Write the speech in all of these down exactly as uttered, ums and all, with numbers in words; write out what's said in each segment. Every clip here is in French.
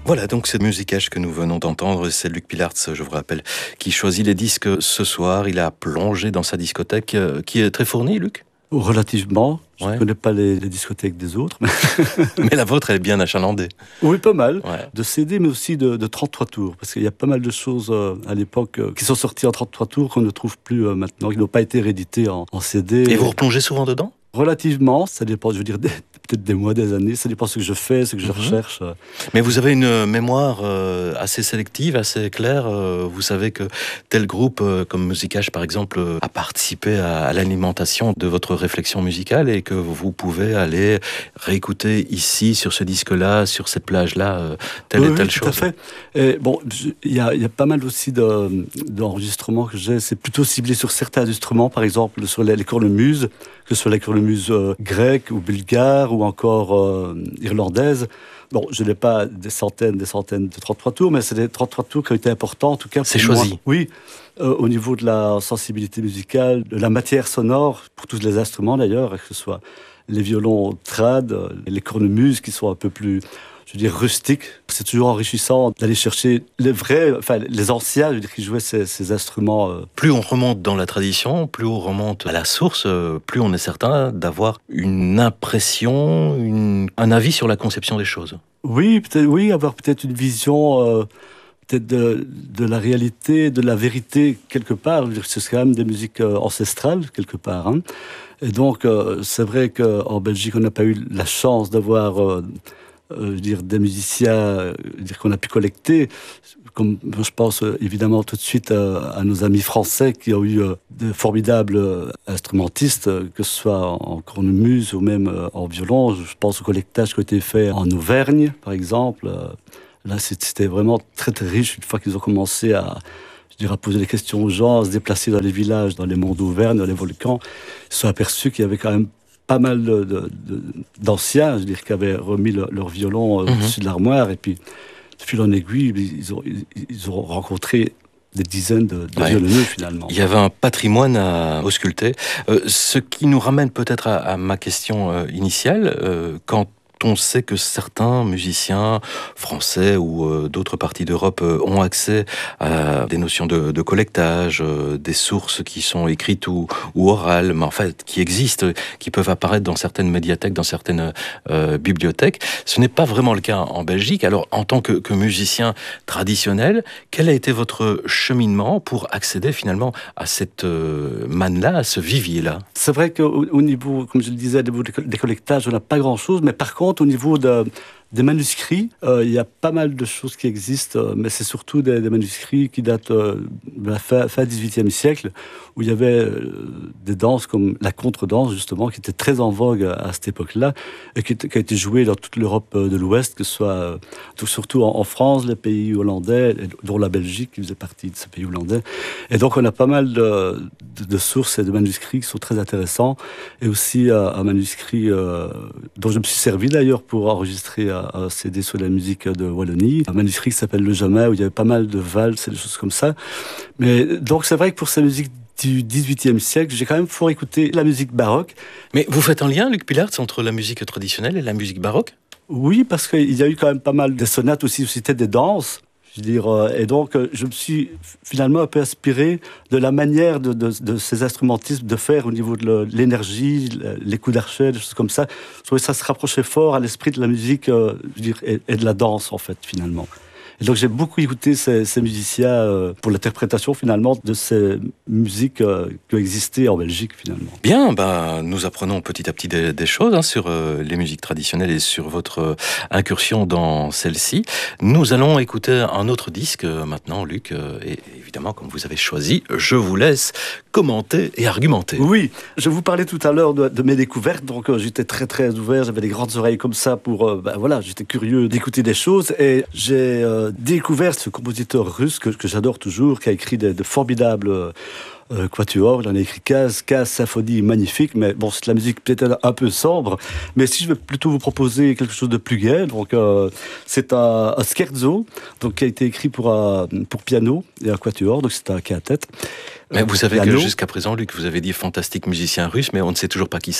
Voilà, donc c'est Musicage que nous venons d'entendre. C'est Luc Pilartz, je vous rappelle, qui choisit les disques ce soir. Il a plongé dans sa discothèque, euh, qui est très fournie, Luc ? Relativement. Je ne Ouais. connais pas les, les discothèques des autres. Mais... Mais la vôtre, elle est bien achalandée. oui, pas mal. Ouais. De C D, mais aussi de, de trente-trois tours. Parce qu'il y a pas mal de choses euh, à l'époque euh, qui sont sorties en trente-trois tours qu'on ne trouve plus euh, maintenant, qui n'ont pas été réédités en, en C D. Et vous replongez souvent dedans ? Relativement, ça dépend, je veux dire, des, peut-être des mois, des années, ça dépend ce que je fais, ce que je Mhm. recherche. Mais vous avez une mémoire euh, assez sélective, assez claire. Euh, vous savez que tel groupe, euh, comme Musicage par exemple, euh, a participé à, à l'alimentation de votre réflexion musicale et que vous pouvez aller réécouter ici, sur ce disque-là, sur cette plage-là, euh, telle oui, et oui, telle tout chose. à fait. Et bon, il y a, y a pas mal aussi de, d'enregistrements que j'ai. C'est plutôt ciblé sur certains instruments, par exemple sur les, les cornemuses, que ce soit les cornemuses euh, grecques ou bulgares ou encore euh, irlandaises. Bon, je n'ai pas des centaines, des centaines de trente-trois tours, mais c'est des trente-trois tours qui ont été importants, en tout cas. C'est pour moi. choisi. Oui, euh, au niveau de la sensibilité musicale, de la matière sonore, pour tous les instruments d'ailleurs, que ce soit les violons trad, euh, les cornemuses qui sont un peu plus, je veux dire, rustiques. C'est toujours enrichissant d'aller chercher les vrais, enfin les anciens, je veux dire, qui jouaient ces, ces instruments. Euh, Plus on remonte dans la tradition, plus on remonte à la source, euh, plus on est certain d'avoir une impression, une, un avis sur la conception des choses. Oui, peut-être, oui, avoir peut-être une vision euh, peut-être de, de la réalité, de la vérité quelque part. Je veux dire, c'est quand même des musiques euh, ancestrales quelque part. Hein. Et donc, euh, c'est vrai qu'en Belgique, on n'a pas eu la chance d'avoir euh, euh, je veux dire, des musiciens euh, je veux dire, qu'on a pu collecter. Comme je pense euh, évidemment tout de suite euh, à nos amis français qui ont eu euh, de formidables euh, instrumentistes, euh, que ce soit en, en cornemuse ou même euh, en violon. Je pense au collectage qui a été fait en Auvergne, par exemple. Euh, là, c'était vraiment très très riche une fois qu'ils ont commencé à, je dirais, à poser des questions aux gens, à se déplacer dans les villages, dans les monts d'Auvergne, dans les volcans. Ils se sont aperçus qu'il y avait quand même pas mal de, de, de, d'anciens, je veux dire, qui avaient remis le, leur violon euh, Mhm. au-dessus de l'armoire, et puis de fil en aiguille, ils ont, ils, ils ont rencontré des dizaines de, de Ouais. violonneux finalement. Il y avait un patrimoine à ausculter. Euh, ce qui nous ramène peut-être à, à ma question euh, initiale. Euh, quand on sait que certains musiciens français ou euh, d'autres parties d'Europe euh, ont accès à des notions de, de collectage, euh, des sources qui sont écrites ou, ou orales, mais en fait qui existent, qui peuvent apparaître dans certaines médiathèques, dans certaines euh, bibliothèques. Ce n'est pas vraiment le cas en Belgique. Alors, en tant que, que musicien traditionnel, quel a été votre cheminement pour accéder finalement à cette euh, manne-là, à ce vivier-là ? C'est vrai qu'au au niveau, comme je le disais, au niveau des des collectages, on n'a pas grand-chose, mais par contre, au niveau de, des manuscrits, euh, il y a pas mal de choses qui existent, euh, mais c'est surtout des, des manuscrits qui datent euh, de la fin, fin dix-huitième siècle, où il y avait euh, des danses comme la contre-danse, justement, qui était très en vogue à, à cette époque-là, et qui, qui a été jouée dans toute l'Europe de l'Ouest, que ce soit euh, tout, surtout en, en France, les pays hollandais, dont la Belgique, qui faisait partie de ce pays hollandais. Et donc, on a pas mal de, de, de sources et de manuscrits qui sont très intéressants, et aussi euh, un manuscrit euh, dont je me suis servi d'ailleurs pour enregistrer un, un C D sur la musique de Wallonie, un manuscrit qui s'appelle Le Jamais, où il y avait pas mal de valses et des choses comme ça. Mais donc c'est vrai que pour ces musiques du dix-huitième siècle, j'ai quand même fort écouté la musique baroque. Mais vous faites un lien, Luc Pilartz, entre la musique traditionnelle et la musique baroque ? Oui, parce qu'il y a eu quand même pas mal de sonates aussi, où c'était des danses. Je veux dire, euh, et donc, euh, je me suis finalement un peu inspiré de la manière de, de, de ces instrumentistes de faire au niveau de, le, de l'énergie, les coups d'archet, des choses comme ça. Je trouvais que ça se rapprochait fort à l'esprit de la musique, euh, je veux dire, et, et de la danse, en fait, finalement. Et donc, j'ai beaucoup écouté ces, ces musiciens euh, pour l'interprétation, finalement, de ces musiques euh, qui ont existé en Belgique, finalement. Bien, bah, nous apprenons petit à petit des, des choses hein, sur euh, les musiques traditionnelles et sur votre euh, incursion dans celle-ci. Nous allons écouter un autre disque euh, maintenant, Luc, euh, et évidemment, comme vous avez choisi, je vous laisse commenter et argumenter. Oui, je vous parlais tout à l'heure de, de mes découvertes, donc euh, j'étais très très ouvert, j'avais des grandes oreilles comme ça pour, euh, ben voilà, j'étais curieux d'écouter des choses, et j'ai euh, découvert ce compositeur russe que, que j'adore toujours, qui a écrit de, de formidables euh, euh, quatuors. Il en a écrit quinze, quinze symphonies magnifiques, mais bon, c'est de la musique peut-être un peu sombre. Mais si je vais plutôt vous proposer quelque chose de plus gai, donc euh, c'est un, un scherzo, donc qui a été écrit pour un, pour piano et un quatuor, donc c'est un quintet. Mais vous savez piano. que jusqu'à présent, Luc, vous avez dit fantastique musicien russe, mais on ne sait toujours pas qui c'est.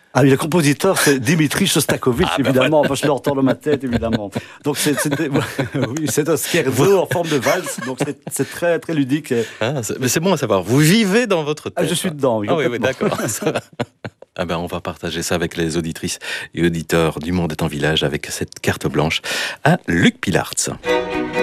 Ah oui, le compositeur, c'est Dimitri Shostakovich, Ah, ben évidemment. Enfin, je l'entends dans ma tête, évidemment. Donc, c'est, c'est, oui, c'est un scherzo en forme de valse. Donc, c'est, c'est très, très ludique. Et... Ah, c'est, mais c'est bon à savoir. Vous vivez dans votre tête. Ah, je suis dedans, oui. Ah oui, oui, d'accord. Ah ben, on va partager ça avec les auditrices et auditeurs du Monde est en village avec cette carte blanche à Luc Pilartz.